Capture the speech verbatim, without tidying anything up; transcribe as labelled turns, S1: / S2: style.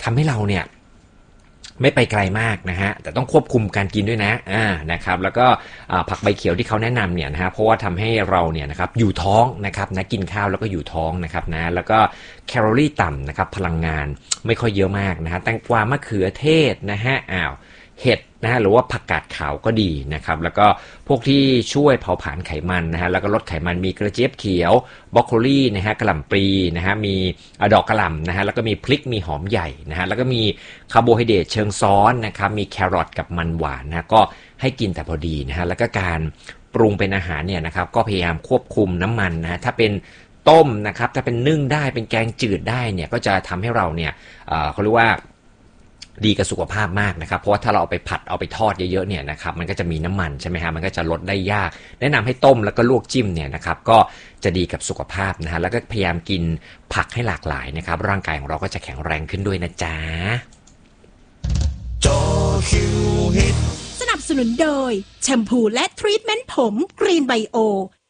S1: ทำให้เราเนี่ยไม่ไปไกลมากนะฮะแต่ต้องควบคุมการกินด้วยนะอ่านะครับแล้วก็ผักใบเขียวที่เขาแนะนำเนี่ยนะฮะเพราะว่าทำให้เราเนี่ยนะครับอยู่ท้องนะครับนะกินข้าวแล้วก็อยู่ท้องนะครับนะแล้วก็แคลอรี่ต่ำนะครับพลังงานไม่ค่อยเยอะมากนะฮะแตงกวามะเขือเทศนะฮะอ้าวเห็ดนะฮะหรือว่าผักกาดขาวก็ดีนะครับแล้วก็พวกที่ช่วยเผาผลาญไขมันนะฮะแล้วก็ลดไขมันมีกระเจี๊ยบเขียวบรอกโคลีนะฮะกระหล่ำปลีนะฮะมีดอกกระหล่ำนะฮะแล้วก็มีพริกมีหอมใหญ่นะฮะแล้วก็มีคาร์โบไฮเดรตเชิงซ้อนนะครับมีแครอทกับมันหวานนะก็ให้กินแต่พอดีนะฮะแล้วก็การปรุงเป็นอาหารเนี่ยนะครับก็พยายามควบคุมน้ำมันนะฮะถ้าเป็นต้มนะครับถ้าเป็นนึ่งได้เป็นแกงจืดได้เนี่ยก็จะทำให้เราเนี่ยเอ่อเขาเรียกว่าดีกับสุขภาพมากนะครับเพราะว่าถ้าเราเอาไปผัดเอาไปทอดเยอะๆเนี่ยนะครับมันก็จะมีน้ำมันใช่ไหมฮะมันก็จะลดได้ยากแนะนำให้ต้มแล้วก็ลวกจิ้มเนี่ยนะครับก็จะดีกับสุขภาพนะฮะแล้วก็พยายามกินผักให้หลากหลายนะครับร่างกายของเราก็จะแข็งแรงขึ้นด้วยนะจ๊ะ
S2: สนับสนุนโดยแชมพูและทรีทเมนต์ผมกรีนไบโอ